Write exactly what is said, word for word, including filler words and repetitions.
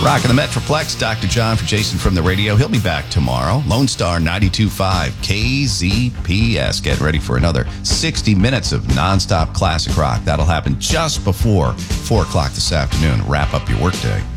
Rocking the Metroplex, Doctor John for Jason from the radio. He'll be back tomorrow. Lone Star ninety-two point five K Z P S. Get ready for another sixty minutes of nonstop classic rock. That'll happen just before four o'clock this afternoon. Wrap up your workday.